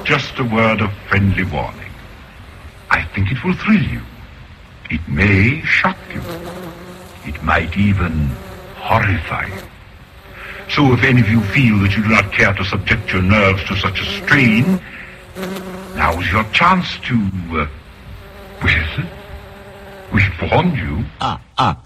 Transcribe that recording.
just a word of friendly warning. I think it will thrill you. It may shock you. It might even horrify you. So if any of you feel that you do not care to subject your nerves to such a strain, now's your chance to, well, we've warned you.